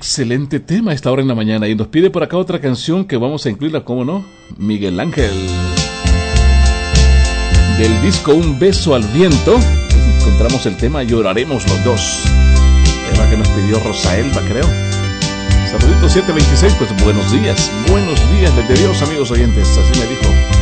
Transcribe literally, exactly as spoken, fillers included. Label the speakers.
Speaker 1: Excelente tema a esta hora en la mañana. Y nos pide por acá otra canción que vamos a incluirla, ¿cómo no? Miguel Ángel. Del disco Un beso al viento. Encontramos el tema Lloraremos los dos. Tema que nos pidió Rosaelba, creo. Saludito siete veintiséis, pues buenos días. Buenos días desde Dios, amigos oyentes. Así me dijo.